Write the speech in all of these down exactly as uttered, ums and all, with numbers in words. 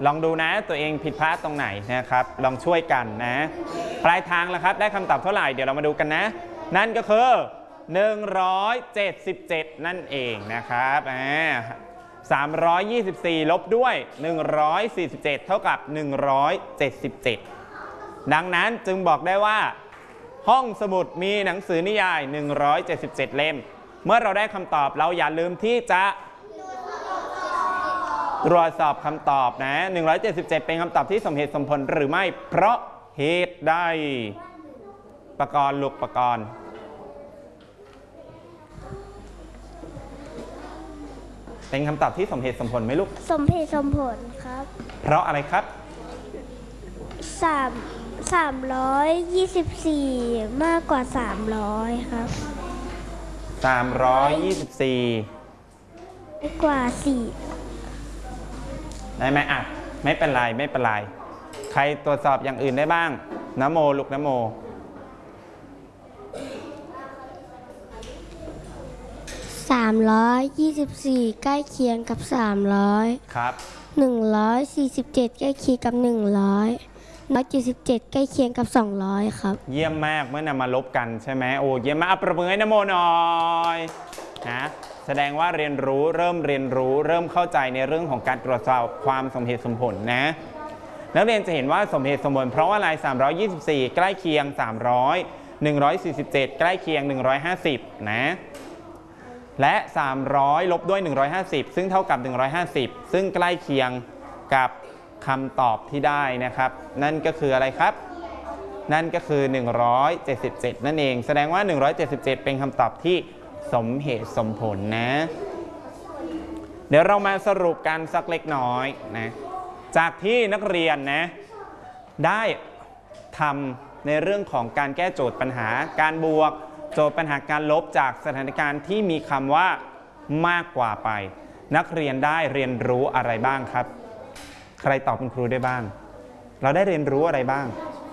ลองดูนะตัวเองผิดพลาดตรงไหนนะครับลองช่วยกันนะปลายทางแล้วครับได้คำตอบเท่าไหร่เดี๋ยวเรามาดูกันนะนั่นก็คือหนึ่งร้อยเจ็ดสิบเจ็ดนั่นเองนะครับสามร้อยยี่สิบสี่ลบด้วยหนึ่งร้อยสี่สิบเจ็ดเท่ากับหนึ่งร้อยเจ็ดสิบเจ็ดดังนั้นจึงบอกได้ว่าห้องสมุดมีหนังสือนิยายหนึ่งร้อยเจ็ดสิบเจ็ดเล่มเมื่อเราได้คำตอบเราอย่าลืมที่จะตรวจสอบคำตอบนะหนึ่งร้อยเจ็ดสิบเจ็ดเป็นคำตอบที่สมเหตุสมผลหรือไม่เพราะเหตุใดประกรณ์ลูกประกรณ์เป็นคำตอบที่สมเหตุสมผลไหมลูกสมเหตุสมผลครับเพราะอะไรครับสามสามร้อยยี่สิบสี่มากกว่าสามร้อยครับสามร้อยยี่สิบสี่มากกว่าสี่ได้ไหมอ่ะไม่เป็นไรไม่เป็นไรใครตรวจสอบอย่างอื่นได้บ้างนะโมลูกนะโมสามร้อยยี่สิบสี่ใกล้เคียงกับสามร้อยครับหนึ่งร้อยสี่สิบเจ็ดใกล้เคียงกับหนึ่งร้อยร้อยเจ็ดสิบเจ็ดใกล้เคียงกับสองร้อยครับเยี่ยมมากเมื่อนำมาลบกันใช่ไหมโอ้เยี่ยมมากประมือให้นะโมหน่อยนะแสดงว่าเรียนรู้เริ่มเรียนรู้เริ่มเข้าใจในเรื่องของการตรวจสอบความสมเหตุสมผลนะนักเรียนจะเห็นว่าสมเหตุสมผลเพราะว่าอะไรสามร้อยยี่สิบสี่ใกล้เคียงสามร้อยหนึ่งร้อยสี่สิบเจ็ดใกล้เคียงหนึ่งร้อยห้าสิบนะและสามร้อยลบด้วยหนึ่งร้อยห้าสิบซึ่งเท่ากับหนึ่งร้อยห้าสิบซึ่งใกล้เคียงกับคำตอบที่ได้นะครับนั่นก็คืออะไรครับนั่นก็คือหนึ่งร้อยเจ็ดสิบเจ็ดนั่นเองแสดงว่าหนึ่งร้อยเจ็ดสิบเจ็ดเป็นคำตอบที่สมเหตุสมผลนะเดี๋ยวเรามาสรุปกันสักเล็กน้อยนะจากที่นักเรียนนะได้ทำในเรื่องของการแก้โจทย์ปัญหาการบวกโจทย์ปัญหาการลบจากสถานการณ์ที่มีคำว่ามากกว่าไปนักเรียนได้เรียนรู้อะไรบ้างครับใครตอบคุณครูได้บ้างเราได้เรียนรู้อะไรบ้าง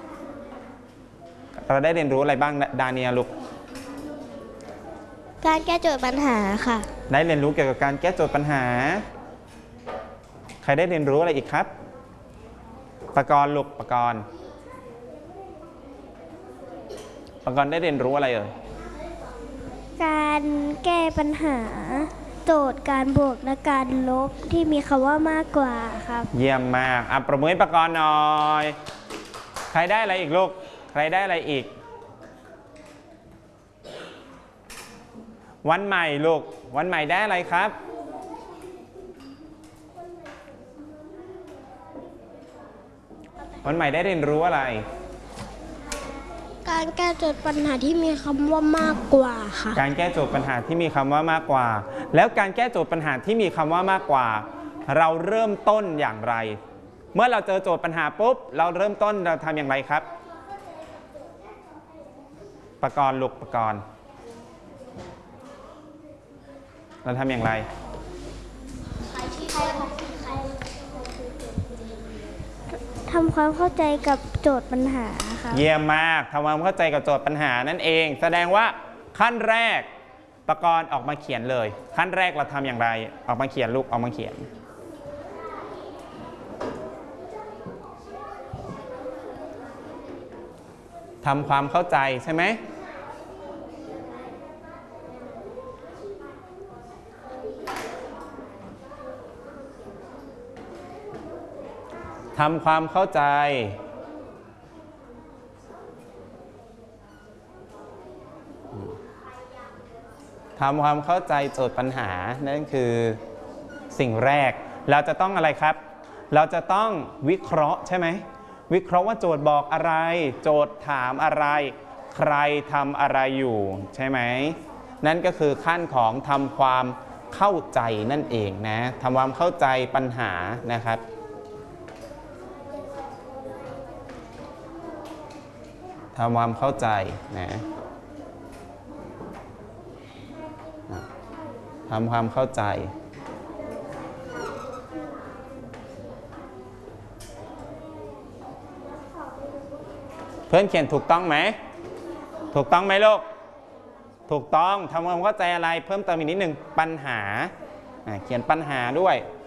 เราได้เรียนรู้อะไรบ้างดาเนียลูกการแก้โจทย์ปัญหาค่ะได้เรียนรู้เกี่ยวกับการแก้โจทย์ปัญหาใครได้เรียนรู้อะไรอีกครับประกรณ์ลูกประกรณ์ประกรณ์ได้เรียนรู้อะไรเอ่ยการแก้ปัญหาโจทย์การบวกและการลบที่มีคำว่ามากกว่าครับเยี่ยมมากอ่ะประมือให้ประกรณ์หน่อยใครได้อะไรอีกลูกใครได้อะไรอีกวันใหม่ลูกวันใหม่ได้อะไรครับวันใหม่ได้เรียนรู้อะไรการแก้โจทย์ปัญหาที่มีคำว่ามากกว่าค่ะการแก้โจทย์ปัญหาที่มีคำว่ามากกว่าแล้วการแก้โจทย์ปัญหาที่มีคำว่ามากกว่าเราเริ่มต้นอย่างไรเมื่อเราเจอโจทย์ปัญหาปุ๊บเราเริ่มต้นเราทำอย่างไรครับประกรณ์ลูกประกรณ์เราทำอย่างไรทำความเข้าใจกับโจทย์ปัญหาครับเยี่ยมมากทำความเข้าใจกับโจทย์ปัญหานั่นเองแสดงว่าขั้นแรกประกรณ์ออกมาเขียนเลยขั้นแรกเราทำอย่างไรออกมาเขียนลูกออกมาเขียนทำความเข้าใจใช่ไหมทำความเข้าใจทำความเข้าใจโจทย์ปัญหานั่นคือสิ่งแรกเราจะต้องอะไรครับเราจะต้องวิเคราะห์ใช่ไหมวิเคราะห์ว่าโจทย์บอกอะไรโจทย์ถามอะไรใครทำอะไรอยู่ใช่ไหมนั่นก็คือขั้นของทำความเข้าใจนั่นเองนะทำความเข้าใจปัญหานะครับทำความเข้าใจนะทำความเข้าใจเพื่อนเขียนถูกต้องไหมถูกต้องไหมลูกถูกต้องทำความเข้าใจอะไรเพิ่มเติมอีกนิดหนึ่งปัญหาเขียนปัญหาด้วย